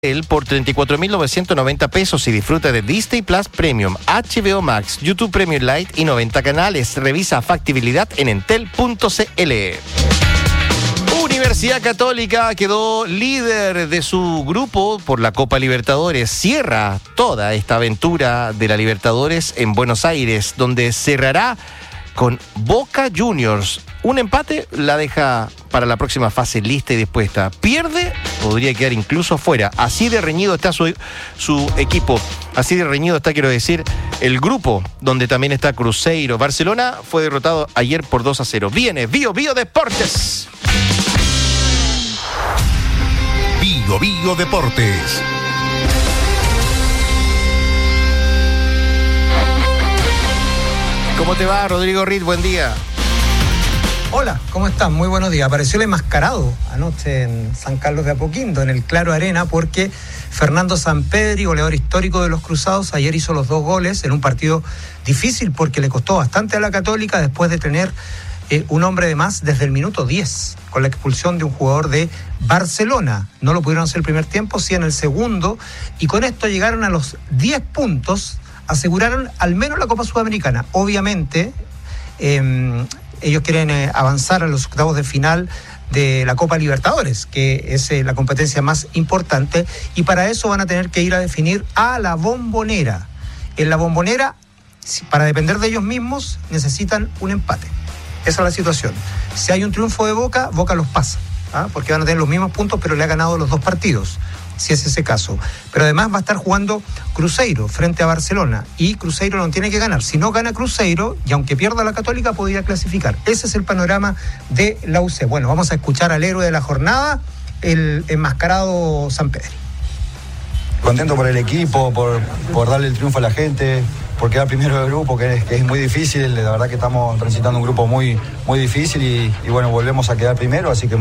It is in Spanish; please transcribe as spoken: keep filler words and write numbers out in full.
él por treinta y cuatro mil novecientos noventa pesos y disfruta de Disney Plus Premium, H B O Max, YouTube Premium Lite y noventa canales. Revisa factibilidad en entel punto c l. Universidad Católica quedó líder de su grupo por la Copa Libertadores. Cierra toda esta aventura de la Libertadores en Buenos Aires, donde cerrará con Boca Juniors. Un empate la deja para la próxima fase lista y dispuesta. Pierde, podría quedar incluso fuera. Así de reñido está su, su equipo. Así de reñido está, quiero decir, el grupo, donde también está Cruzeiro. Barcelona fue derrotado ayer por dos a cero. Viene Bio Bio Deportes. Bio Bio Deportes. ¿Cómo te va, Rodrigo Ritt? Buen día. Hola, ¿cómo están? Muy buenos días. Apareció el enmascarado anoche en San Carlos de Apoquindo, en el Claro Arena, porque Fernando Sampedri, goleador histórico de los Cruzados, ayer hizo los dos goles en un partido difícil porque le costó bastante a la Católica después de tener eh, un hombre de más desde el minuto diez, con la expulsión de un jugador de Barcelona. No lo pudieron hacer el primer tiempo, sí en el segundo, y con esto llegaron a los diez puntos, aseguraron al menos la Copa Sudamericana. Obviamente, eh, ellos quieren eh, avanzar a los octavos de final de la Copa Libertadores, que es eh, la competencia más importante, y para eso van a tener que ir a definir a la Bombonera. En la Bombonera, para depender de ellos mismos, necesitan un empate. Esa es la situación. Si hay un triunfo de Boca, Boca los pasa, ¿ah? Porque van a tener los mismos puntos, pero le ha ganado los dos partidos, si es ese caso. Pero además va a estar jugando Cruzeiro frente a Barcelona, y Cruzeiro no tiene que ganar. Si no gana Cruzeiro, y aunque pierda la Católica, podría clasificar. Ese es el panorama de la U C. Bueno, vamos a escuchar al héroe de la jornada, el enmascarado Sampedri. Contento por el equipo, por, por darle el triunfo a la gente, por quedar primero del grupo, que es, que es muy difícil. La verdad que estamos transitando un grupo muy, muy difícil y, y bueno, volvemos a quedar primero, así que muy